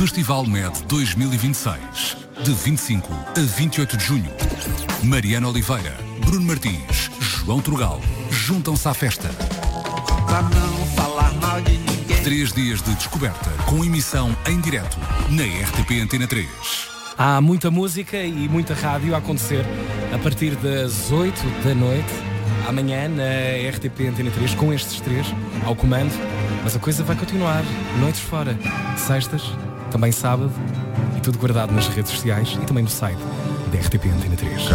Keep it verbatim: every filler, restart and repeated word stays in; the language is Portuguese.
Festival Med dois mil e vinte e seis. De vinte e cinco a vinte e oito de junho. Mariana Oliveira, Bruno Martins, João Trugal juntam-se à festa. Pra não falar mal de ninguém. Três dias de descoberta com emissão em direto na R T P Antena três. Há muita música e muita rádio a acontecer a partir das oito da noite, amanhã na R T P Antena três, com estes três ao comando. Mas a coisa vai continuar, noites fora, sextas, também sábado, e tudo guardado nas redes sociais e também no site da R T P Antena três.